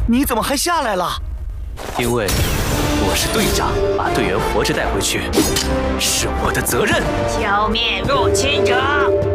你怎么还下来了？ 因为我是队长，把队员活着带回去是我的责任。 消灭入侵者！